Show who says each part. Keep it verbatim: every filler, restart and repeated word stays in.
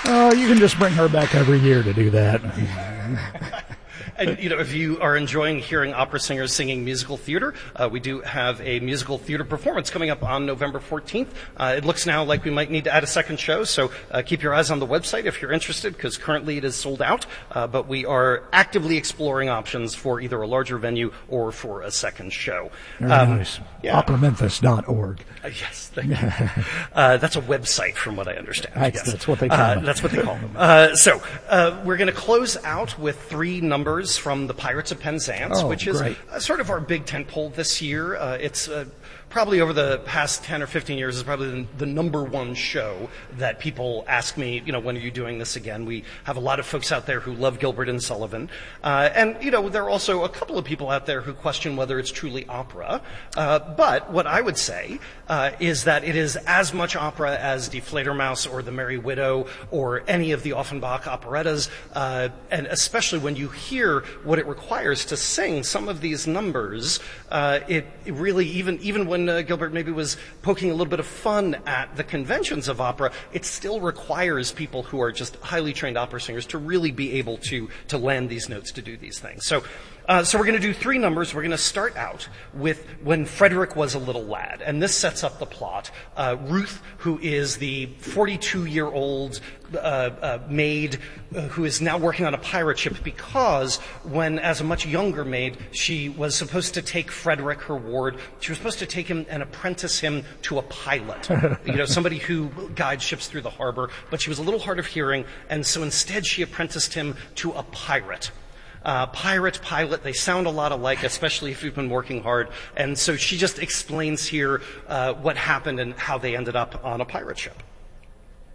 Speaker 1: Oh, you can just bring her back every year to do that.
Speaker 2: And, you know, if you are enjoying hearing opera singers singing musical theater, uh, we do have a musical theater performance coming up on November fourteenth. Uh, it looks now like we might need to add a second show, so uh, keep your eyes on the website if you're interested, because currently it is sold out. Uh, but we are actively exploring options for either a larger venue or for a second show.
Speaker 1: Very
Speaker 2: um,
Speaker 1: nice.
Speaker 2: Yeah.
Speaker 1: opera memphis dot org.
Speaker 2: Uh, yes, thank you. uh, that's a website, from what I understand.
Speaker 1: That's,
Speaker 2: yes.
Speaker 1: that's what they call
Speaker 2: uh,
Speaker 1: it.
Speaker 2: That's what they call them. Uh, so uh, we're going to close out with three numbers from the Pirates of Penzance,
Speaker 1: Oh,
Speaker 2: which is
Speaker 1: great.
Speaker 2: uh, sort of our big tentpole this year. Uh, it's uh, probably over the past ten or fifteen years is probably the, the number one show that people ask me, you know, when are you doing this again? We have a lot of folks out there who love Gilbert and Sullivan. Uh, and, you know, there are also a couple of people out there who question whether it's truly opera. Uh, but what I would say uh, is that it is as much opera as Die Fledermaus or The Merry Widow or any of the Offenbach operettas, uh, and especially when you hear what it requires to sing some of these numbers, uh, it, it really, even, even when uh, Gilbert maybe was poking a little bit of fun at the conventions of opera, it still requires people who are just highly trained opera singers to really be able to, to land these notes to do these things. So, Uh, so we're going to do three numbers. We're going to start out with When Frederick Was a Little Lad, and this sets up the plot. Uh, Ruth, who is the forty-two-year-old uh, uh, maid uh, who is now working on a pirate ship because when, as a much younger maid, she was supposed to take Frederick, her ward, she was supposed to take him and apprentice him to a pilot, you know, somebody who guides ships through the harbor, but she was a little hard of hearing, and so instead she apprenticed him to a pirate. Uh, pirate, pilot, they sound a lot alike, especially if you've been working hard. And so she just explains here uh, what happened and how they ended up on a pirate ship.